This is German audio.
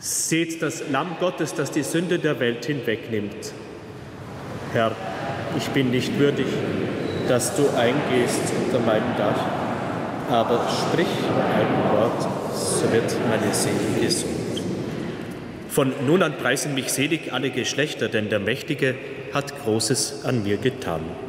Seht das Lamm Gottes, das die Sünde der Welt hinwegnimmt. Herr, ich bin nicht würdig, dass du eingehst unter meinem Dach, aber sprich nur ein Wort, so wird meine Seele gesund. Von nun an preisen mich selig alle Geschlechter, denn der Mächtige hat Großes an mir getan.